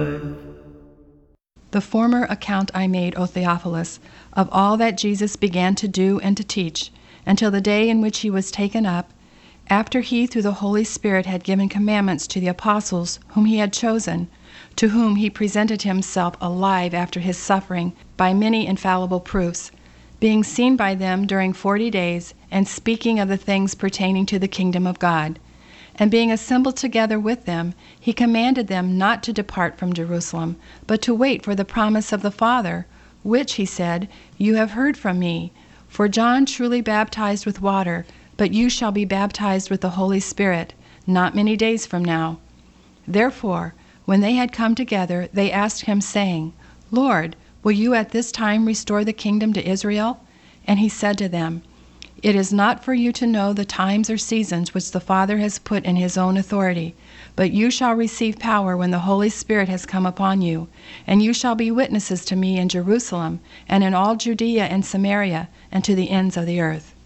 The former account I made, O Theophilus, of all that Jesus began to do and to teach, until the day in which he was taken up, after he through the Holy Spirit had given commandments to the apostles whom he had chosen, to whom he presented himself alive after his suffering by many infallible proofs, being seen by them during 40 days, and speaking of the things pertaining to the kingdom of God. And being assembled together with them, he commanded them not to depart from Jerusalem, but to wait for the promise of the Father, which, he said, you have heard from me. For John truly baptized with water, but you shall be baptized with the Holy Spirit, not many days from now. Therefore, when they had come together, they asked him, saying, Lord, will you at this time restore the kingdom to Israel? And he said to them, It is not for you to know the times or seasons which the Father has put in his own authority, but you shall receive power when the Holy Spirit has come upon you, and you shall be witnesses to me in Jerusalem, and in all Judea and Samaria, and to the ends of the earth.